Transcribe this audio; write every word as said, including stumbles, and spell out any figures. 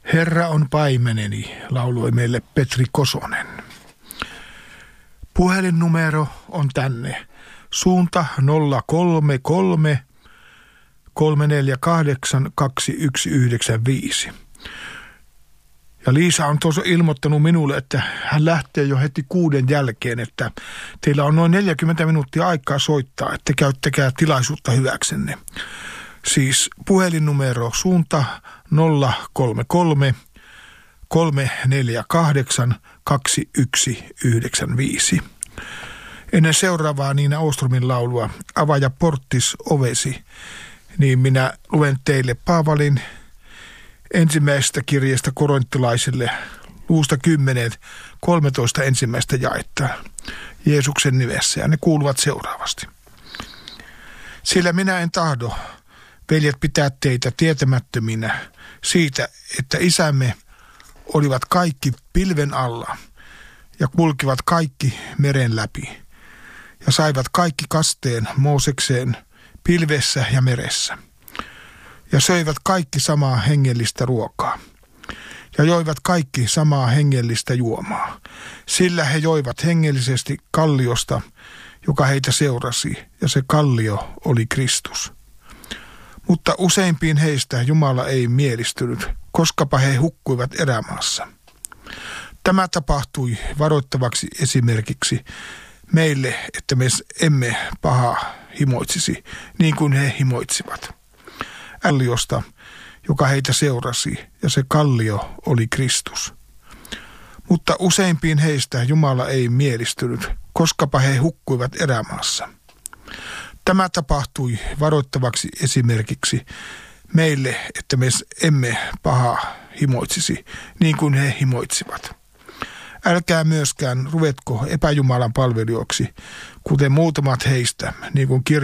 Herra on paimeneni, lauloi meille Petri Kosonen. Puhelinnumero on tänne. Suunta nolla kolme kolme kolme neljä kahdeksan kaksi yksi yhdeksän viisi. Ja Liisa on tuossa ilmoittanut minulle, että hän lähtee jo heti kuuden jälkeen, että teillä on noin neljäkymmentä minuuttia aikaa soittaa, että käyttäkää tilaisuutta hyväksenne. Siis puhelinnumero suunta nolla kolme kolme kolme neljä kahdeksan kaksi yksi yhdeksän viisi. Ennen seuraavaa Niina Åströmin laulua Avaaja porttis ovesi, niin minä luen teille Paavalin ensimmäisestä kirjeestä korinttilaisille luusta kymmenen, kolmetoista ensimmäistä jaetta Jeesuksen nimessä, ja ne kuuluvat seuraavasti. Sillä minä en tahdo, veljet, pitää teitä tietämättöminä siitä, että isämme olivat kaikki pilven alla ja kulkivat kaikki meren läpi ja saivat kaikki kasteen Moosekseen pilvessä ja meressä ja söivät kaikki samaa hengellistä ruokaa ja joivat kaikki samaa hengellistä juomaa. Sillä he joivat hengellisesti kalliosta, joka heitä seurasi, ja se kallio oli Kristus. Mutta useimpiin heistä Jumala ei mielistynyt, koskapa he hukkuivat erämaassa. Tämä tapahtui varoittavaksi esimerkiksi meille, että me emme pahaa himoitsisi, niin kuin he himoitsivat. Kalliosta, joka heitä seurasi, ja se kallio oli Kristus. Mutta useimpiin heistä Jumala ei mielistynyt, koskapa he hukkuivat erämaassa. Tämä tapahtui varoittavaksi esimerkiksi meille, että me emme pahaa himoitsisi, niin kuin he himoitsivat. Älkää myöskään ruvetko epäjumalan palvelijoiksi, kuten muutamat heistä, niin kuin kirjoitetaan.